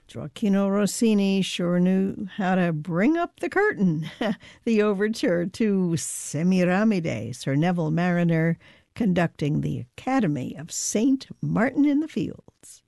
Gioacchino Rossini sure knew how to bring up the curtain. The overture to Semiramide, Sir Neville Mariner conducting the Academy of St. Martin in the Fields.